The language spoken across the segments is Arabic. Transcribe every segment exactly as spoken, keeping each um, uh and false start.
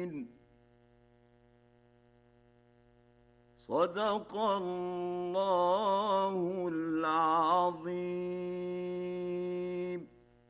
صدق الله العظيم.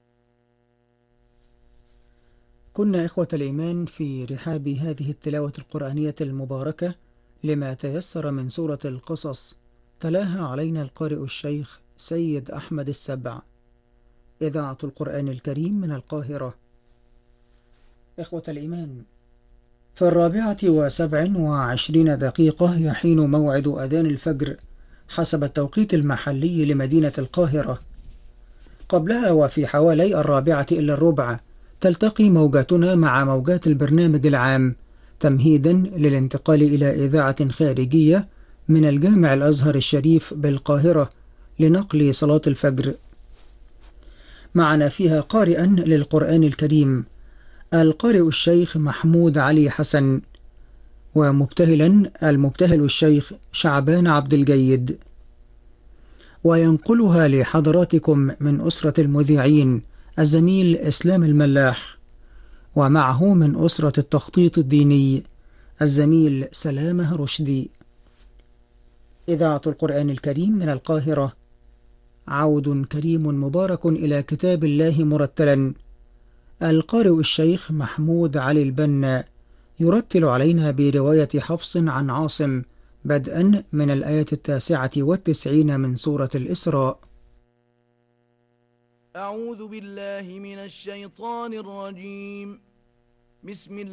كنا إخوة الإيمان في رحاب هذه التلاوة القرآنية المباركة لما تيسر من سورة القصص، تلاها علينا القارئ الشيخ سيد أحمد السبع، إذاعة القرآن الكريم من القاهرة. إخوة الإيمان، في الرابعة وسبع وعشرين دقيقة يحين موعد أذان الفجر حسب التوقيت المحلي لمدينة القاهرة. قبلها وفي حوالي الرابعة إلا الربع تلتقي موجاتنا مع موجات البرنامج العام تمهيدا للانتقال إلى إذاعة خارجية من الجامع الأزهر الشريف بالقاهرة لنقل صلاة الفجر. معنا فيها قارئا للقرآن الكريم القارئ الشيخ محمود علي حسن، ومبتهلا المبتهل الشيخ شعبان عبد الجيد، وينقلها لحضراتكم من أسرة المذيعين الزميل إسلام الملاح، ومعه من أسرة التخطيط الديني الزميل سلامة رشدي. إذاعة القرآن الكريم من القاهرة، عود كريم مبارك إلى كتاب الله مرتلا. القارئ الشيخ محمود علي البنا يرتل علينا برواية حفص عن عاصم بدءا من الآية التاسعة والتسعين من سورة الإسراء. أعوذ بالله من الشيطان الرجيم. بسم الله